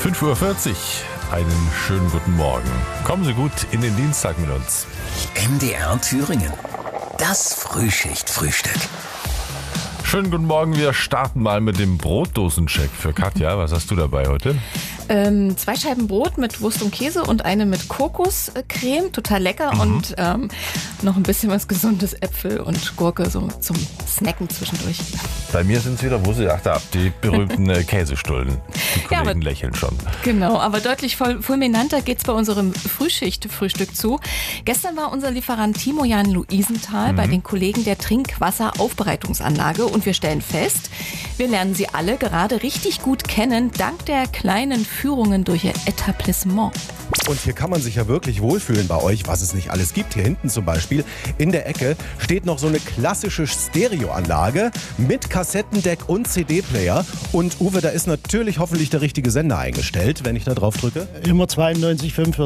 5:40 Uhr. Einen schönen guten Morgen. Kommen Sie gut in den Dienstag mit uns. MDR Thüringen. Das Frühschicht-Frühstück. Schönen guten Morgen. Wir starten mal mit dem Brotdosencheck für Katja. Was hast du dabei heute? 2 Scheiben Brot mit Wurst und Käse und eine mit Kokoscreme, total lecker. Und noch ein bisschen was Gesundes, Äpfel und Gurke, so zum Snacken zwischendurch. Bei mir sind es wieder, wo sie, die berühmten Käsestullen. Die Kollegen lächeln schon. Genau, aber deutlich fulminanter geht's bei unserem Frühschicht-Frühstück zu. Gestern war unser Lieferant Timo Jan Luisenthal bei den Kollegen der Trinkwasseraufbereitungsanlage und wir stellen fest, wir lernen sie alle gerade richtig gut kennen, dank der kleinen Führungen durch ihr Etablissement. Und hier kann man sich ja wirklich wohlfühlen bei euch, was es nicht alles gibt. Hier hinten zum Beispiel in der Ecke steht noch so eine klassische Stereoanlage mit Kassettendeck und CD-Player. Und Uwe, da ist natürlich hoffentlich der richtige Sender eingestellt, wenn ich da drauf drücke. Immer 92,5